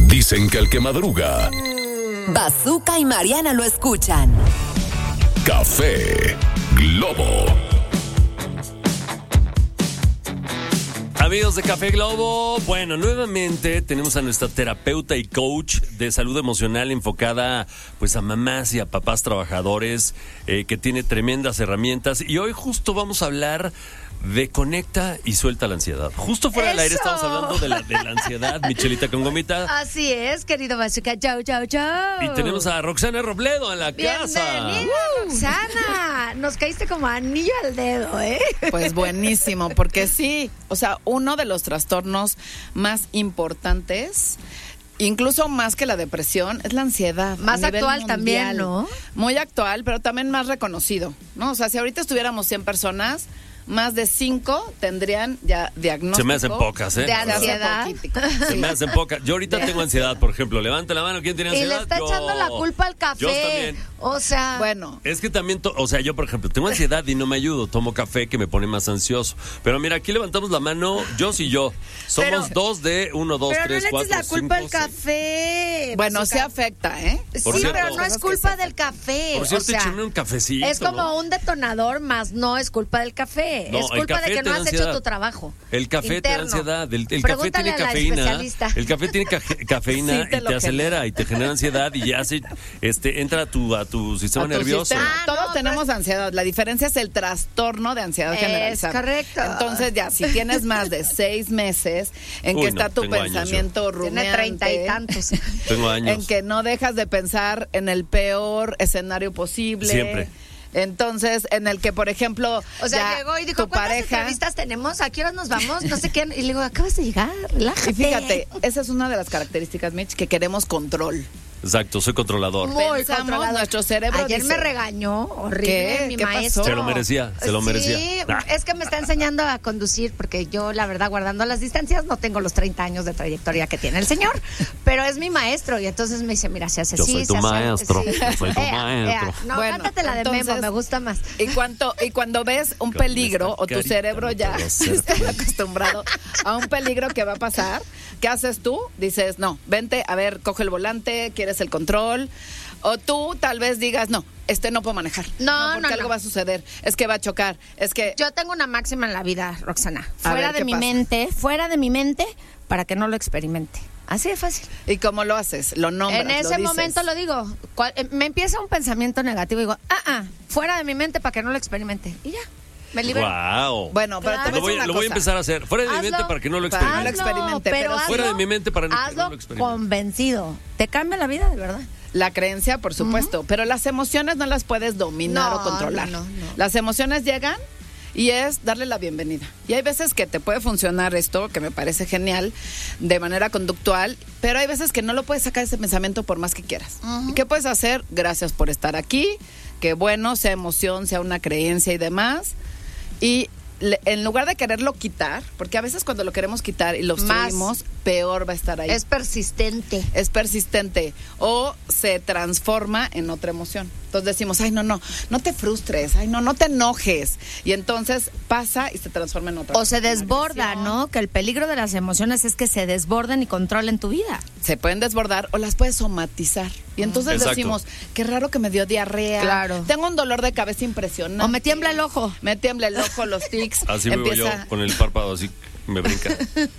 Dicen que el que madruga... Bazooka y Mariana lo escuchan. Café Globo. Amigos de Café Globo, bueno, nuevamente tenemos a nuestra terapeuta y coach de salud emocional enfocada pues a mamás y a papás trabajadores, que tiene tremendas herramientas, y hoy justo vamos a hablar de conecta y suelta la ansiedad. Justo fuera del aire estamos hablando de la ansiedad, Michelita con gomita. Así es, querido Bazooka. Chau, chau, chau. Y tenemos a Roxana Robledo en la casa. Bienvenida, Roxana. Nos caíste como anillo al dedo, ¿eh? Pues buenísimo, porque sí, o sea, uno de los trastornos más importantes, incluso más que la depresión, es la ansiedad. Más actual mundial. también, ¿no? Muy actual, pero también más reconocido, ¿no? O sea, si ahorita estuviéramos 100 personas, más de 5 tendrían ya diagnóstico. Se me hacen pocas, ¿eh? De ansiedad. Se me hacen pocas. Yo ahorita tengo ansiedad, por ejemplo. Levanta la mano, ¿quién tiene ansiedad? Y le está echando la culpa al café. Yo también. O sea, Bueno, Es que también, o sea, yo por ejemplo, tengo ansiedad y no me ayudo, tomo café que me pone más ansioso. Pero mira, aquí levantamos la mano, yo y yo. Somos Pero- 2 de 1, 2, pero 3, no le 4, eches la 5, culpa al 6. café. bueno, Bazooka. sí afecta, ¿eh? Por Sí, cierto. pero no es culpa del café. Por cierto, o sea, échame un cafecito. es como ¿no? un detonador, más no es culpa del café. No, es el culpa café de que te no da has hecho ansiedad. tu trabajo. El café te da interno. ansiedad, el café Pregúntale tiene a la cafeína. especialista. El café tiene cafeína Sí, te y lo te acelera y te genera ansiedad y ya se entra a tu sistema A tu nervioso. sistema. Ah, Todos no, tenemos ansiedad. La diferencia es el trastorno de ansiedad Es generalizada. correcto. Entonces, ya, si tienes más de 6 meses en Uy, que no, está tu tengo años pensamiento rumiante, Tiene 30 y tantos. Tengo años. en que no dejas de pensar en el peor escenario posible. Siempre. Entonces, en el que, por ejemplo, O sea, ya llegó y dijo, tu ¿cuántas pareja... entrevistas tenemos? ¿A qué hora nos vamos? No sé qué. Y le digo, acabas de llegar, relájate. Y fíjate, esa es una de las características, Mitch, que queremos control. Exacto, soy controlador. Muy Pensamos, controlador. nuestro cerebro Ayer dice- me regañó horrible ¿Qué? mi ¿Qué pasó? maestro. Se lo merecía, se lo merecía. Sí, Ah. es que me está enseñando a conducir porque yo, la verdad, guardando las distancias, no tengo los 30 años de trayectoria que tiene el señor, pero es mi maestro y entonces me dice, mira, se hace Yo así, soy tu se hace maestro, así. yo soy tu maestro. No, Bueno, cántate la de Memo, entonces- me gusta más. Y cuando ves un Con peligro esta o tu carita cerebro no ya puedo ser está feliz. acostumbrado a un peligro que va a pasar, ¿qué haces tú? Dices, no, vente, a ver, coge el volante, quieres el control. O tú tal vez digas, no, no puedo manejar. No, porque no, algo no. va a suceder. Es que va a chocar. Es que... Yo tengo una máxima en la vida, Roxana. A Fuera ver, de ¿qué mi pasa? mente, para que no lo experimente. Así de fácil. ¿Y cómo lo haces? Lo nombras, En ese momento lo digo. Me empieza un pensamiento negativo y digo, fuera de mi mente para que no lo experimente. Y ya, me libero. Wow. Bueno, pero te Claro. voy a decir una Lo voy a cosa. empezar a hacer. Fuera de mi Hazlo. mente para que no lo Para no experimente. lo experimente, pero hazlo, fuera de mi mente para que no hazlo lo experimente. convencido. Te cambia la vida, de verdad. La creencia, por supuesto, pero las emociones no las puedes dominar No, o controlar. no. Las emociones llegan y es darle la bienvenida. Y hay veces que te puede funcionar esto, que me parece genial, de manera conductual, pero hay veces que no lo puedes sacar ese pensamiento por más que quieras. ¿Y qué puedes hacer? Gracias por estar aquí, que bueno, sea emoción, sea una creencia y demás. Y en lugar de quererlo quitar, porque a veces cuando lo queremos quitar y lo obstruimos, peor va a estar ahí. Es persistente. Es persistente o se transforma en otra emoción. Entonces decimos, ay, no te frustres, ay, no te enojes. Y entonces pasa y se transforma en otra. O se desborda, ¿no? Que el peligro de las emociones es que se desborden y controlen tu vida. Se pueden desbordar o las puedes somatizar. Y entonces Exacto. decimos, qué raro que me dio diarrea. Claro. Tengo un dolor de cabeza impresionante. O me tiembla el ojo. Me tiembla el ojo, los tics. Así me voy yo, con el párpado así, me brinca.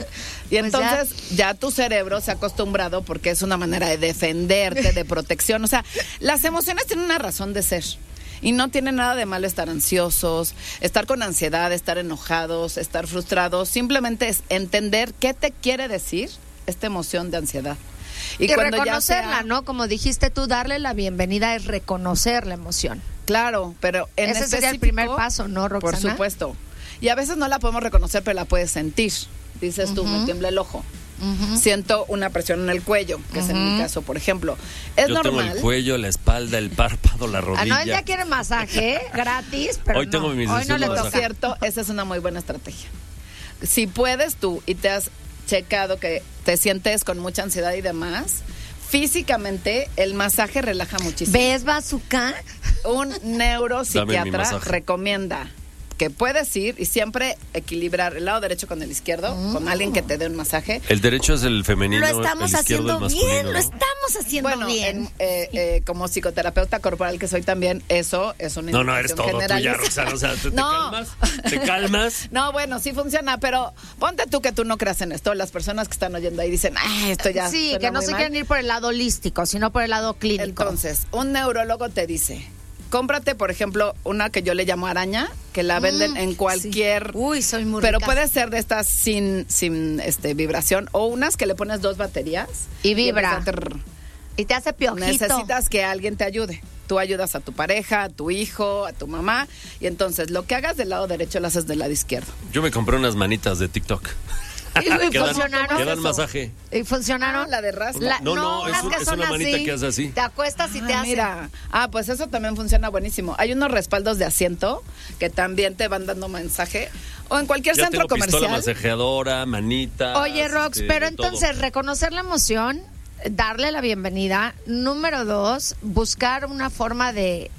Y Pues entonces ya tu cerebro se ha acostumbrado porque es una manera de defenderte, de protección. O sea, las emociones tienen una razón de ser. Y no tiene nada de malo estar ansiosos, estar con ansiedad, estar enojados, estar frustrados. Simplemente es entender qué te quiere decir esta emoción de ansiedad. Y cuando ya reconocerla, sea- ¿no? Como dijiste tú, darle la bienvenida es reconocer la emoción. Claro, pero en Ese sería el específico, primer paso, ¿no, Roxana? Por supuesto. Y a veces no la podemos reconocer, pero la puedes sentir. Dices tú, me tiembla el ojo. Siento una presión en el cuello, que es en mi caso, por ejemplo. Es Yo tengo normal. el cuello, la espalda, el párpado, la Ah, rodilla. no, ella quiere masaje gratis, pero Hoy tengo mi hoy no sesión le de Por toca. cierto, esa es una muy buena estrategia. Si puedes tú y te has checado que te sientes con mucha ansiedad y demás, físicamente el masaje relaja muchísimo. ¿Ves, Bazooka? Un Dame mi neuropsiquiatra masaje. recomienda que puedes ir y siempre equilibrar el lado derecho con el izquierdo, con alguien que te dé un masaje. El derecho es el femenino, Lo estamos el izquierdo haciendo el masculino, bien, ¿no? lo estamos haciendo Bueno, bien. como psicoterapeuta corporal que soy también, eso es una No, eres todo tú ya, generalista. Roxana. O sea, ¿te No. calmas? ¿Te calmas? No, bueno, sí funciona, pero ponte tú que tú no creas en esto. Las personas que están oyendo ahí dicen, ay, esto ya Sí, suena que no muy se mal. quieren ir por el lado holístico, sino por el lado clínico. Entonces, un neurólogo te dice, cómprate, por ejemplo, una que yo le llamo araña, que la venden en cualquier... Sí. Uy, soy muy Pero rica. puede ser de estas sin vibración, o unas que le pones 2 baterías. Y vibra. empieza a trrr. Y te hace piojito. Necesitas que alguien te ayude. Tú ayudas a tu pareja, a tu hijo, a tu mamá. Y entonces, lo que hagas del lado derecho lo haces del lado izquierdo. Yo me compré unas manitas de TikTok. ¿Y Que dan- funcionaron? que dan masaje. ¿Y funcionaron? Ah, la de raspa. No, es las que es son una manita así. que hace así. Te acuestas y te hacen. Mira, pues eso también funciona buenísimo. Hay unos respaldos de asiento que también te van dando mensaje. O en cualquier Ya centro tengo pistola comercial. masajeadora, manita. Oye, Rox, pero entonces reconocer la emoción, darle la bienvenida. Número 2, buscar una forma de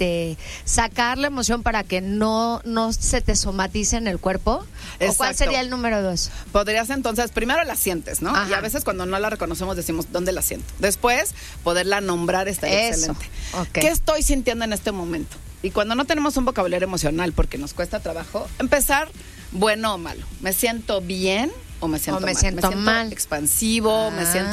sacar la emoción para que no se te somatice en el cuerpo. ¿O cuál Exacto. sería el número 2? Podrías entonces, primero la sientes, ¿no? Ajá. Y a veces cuando no la reconocemos decimos, ¿dónde la siento? Después, poderla nombrar está Eso, excelente. ok. ¿Qué estoy sintiendo en este momento? Y cuando no tenemos un vocabulario emocional porque nos cuesta trabajo, empezar bueno o malo. ¿Me siento bien o me siento me mal? siento mal. Expansivo,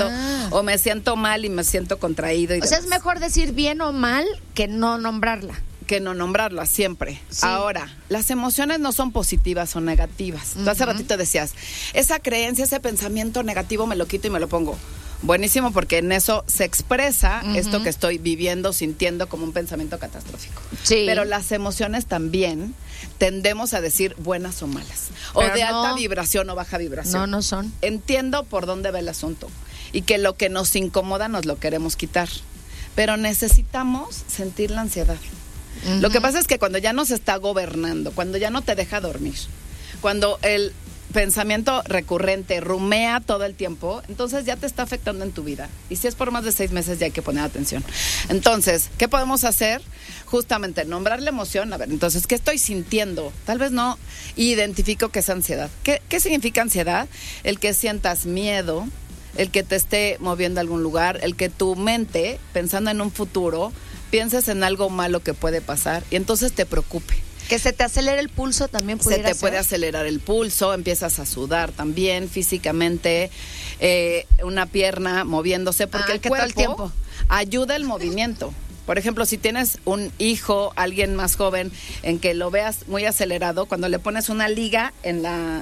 me siento mal y me siento contraído. Y O sea, es demás. mejor decir bien o mal que no nombrarla. Que no nombrarla siempre. Sí. Ahora, las emociones no son positivas o negativas. Tú hace ratito decías, esa creencia, ese pensamiento negativo me lo quito y me lo pongo. Buenísimo, porque en eso se expresa esto que estoy viviendo, sintiendo como un pensamiento catastrófico. Sí. Pero las emociones también tendemos a decir buenas o malas. Pero o de no. alta vibración o baja vibración. No son. Entiendo por dónde va el asunto. Y que lo que nos incomoda nos lo queremos quitar. Pero necesitamos sentir la ansiedad. Lo que pasa es que cuando ya nos está gobernando, cuando ya no te deja dormir, cuando el pensamiento recurrente rumea todo el tiempo, entonces ya te está afectando en tu vida. Y si es por más de 6 meses ya hay que poner atención. Entonces, ¿qué podemos hacer? Justamente nombrar la emoción. A ver, entonces, ¿qué estoy sintiendo? Tal vez no identifico que es ansiedad. ¿Qué significa ansiedad? El que sientas miedo, el que te esté moviendo a algún lugar, el que tu mente, pensando en un futuro, pienses en algo malo que puede pasar y entonces te preocupe. Que se te acelere el pulso también Se pudiera te puede ser. acelerar el pulso, empiezas a sudar también físicamente, una pierna moviéndose, porque el que todo cuerpo el tiempo. ayuda el movimiento. Por ejemplo, si tienes un hijo, alguien más joven, en que lo veas muy acelerado, cuando le pones una liga en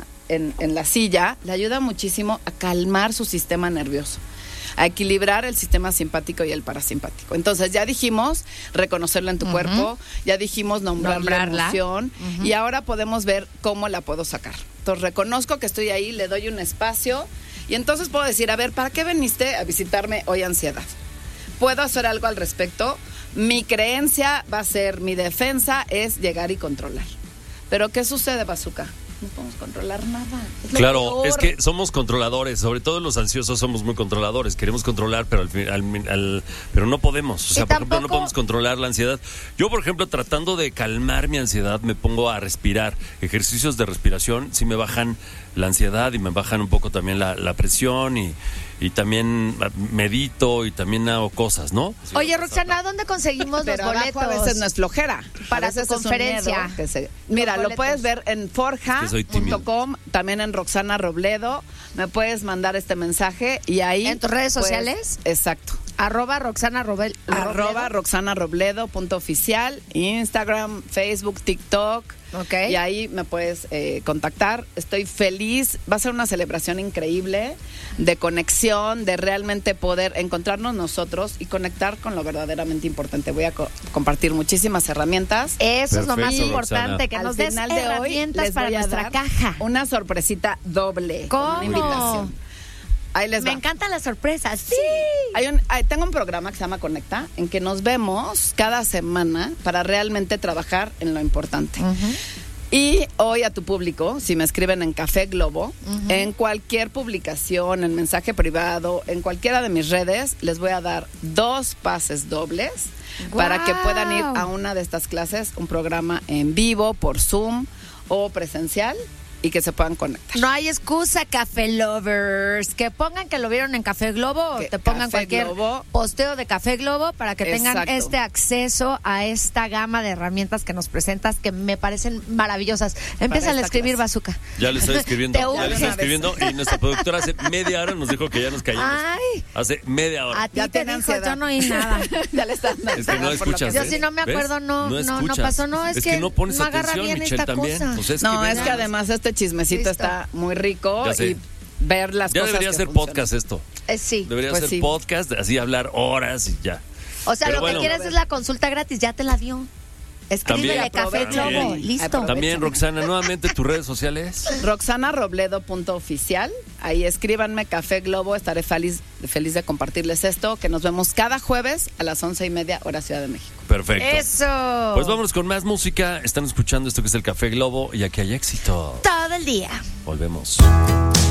la silla, le ayuda muchísimo a calmar su sistema nervioso, a equilibrar el sistema simpático y el parasimpático. Entonces, ya dijimos reconocerlo en tu cuerpo, ya dijimos nombrar la Nombrarla. emoción, y ahora podemos ver cómo la puedo sacar. Entonces, reconozco que estoy ahí, le doy un espacio, y entonces puedo decir, a ver, ¿para qué veniste a visitarme hoy, ansiedad? ¿Puedo hacer algo al respecto? Mi creencia va a ser, mi defensa es llegar y controlar. Pero ¿qué sucede, Bazooka? No podemos controlar nada. Es lo Claro, peor. es que somos controladores, sobre todo los ansiosos somos muy controladores, queremos controlar, pero pero no podemos, o sea, Y por ejemplo, no tampoco- podemos controlar la ansiedad. Yo, por ejemplo, tratando de calmar mi ansiedad, me pongo a respirar, ejercicios de respiración, sí me bajan la ansiedad y me bajan un poco también la presión y también medito y también hago cosas, ¿no? Sí, Oye, me pasa. Roxana, ¿dónde conseguimos Pero los abajo boletos? a veces no es flojera. Para A veces tu es un conferencia. miedo Mira, Los lo puedes ver en que soy tímido. forja.com, también en Roxana Robledo. Me puedes mandar este mensaje y ahí... ¿En tus redes pues, sociales? Exacto. @ Roxana Robel. @ roxanarobledo.oficial, Instagram, Facebook, TikTok. Ok. Y ahí me puedes contactar. Estoy feliz. Va a ser una celebración increíble de conexión, de realmente poder encontrarnos nosotros y conectar con lo verdaderamente importante. Voy a compartir muchísimas herramientas. Eso es lo más Perfecto, importante, Roxana. que Al nos des final de hoy herramientas les para voy a nuestra dar caja. una sorpresita doble. ¿Cómo? Con una invitación. Ahí les Me va. encantan las sorpresas. Sí. Tengo un programa que se llama Conecta, en que nos vemos cada semana para realmente trabajar en lo importante. Y hoy a tu público, si me escriben en Café Globo, en cualquier publicación, en mensaje privado, en cualquiera de mis redes, les voy a dar 2 pases dobles para que puedan ir a una de estas clases, un programa en vivo, por Zoom o presencial, y que se puedan conectar. No hay excusa, Café Lovers. Que pongan que lo vieron en Café Globo o te pongan Café cualquier Globo. posteo de Café Globo para que tengan Exacto. este acceso a esta gama de herramientas que nos presentas que me parecen maravillosas. Empieza a esta escribir, clase. Bazooka. Ya le estoy escribiendo. Te Ya le estoy urge. escribiendo. Y nuestra productora hace media hora nos dijo que ya nos callamos. Ay. Hace media hora. A ti Ya te tiene dijo, ansiedad. yo no oí nada. Ya le están dando Es que no ansiedad por lo escuchas. Yo ¿eh? si no me ¿Ves? acuerdo, no escuchas. pasó. No, es que no pones no agarra atención, bien Michelle, esta también. cosa. Pues es No, que es que además este chismecito Listo. está muy rico Ya sé. y ver las ya cosas debería que ser funcionan. podcast esto. Sí. Debería Pues ser sí. podcast, así hablar horas y ya. O sea, Pero lo que bueno. quieres es la consulta gratis, ya te la dio. Escríbele También. Café Globo, También. listo. También, Roxana, nuevamente tus redes sociales. RoxanaRobledo.oficial. Ahí escríbanme Café Globo. Estaré feliz de compartirles esto. Que nos vemos cada jueves a las 11:30 hora Ciudad de México. Perfecto. Eso. Pues vámonos con más música. Están escuchando esto que es el Café Globo y aquí hay éxito. Todo el día. Volvemos.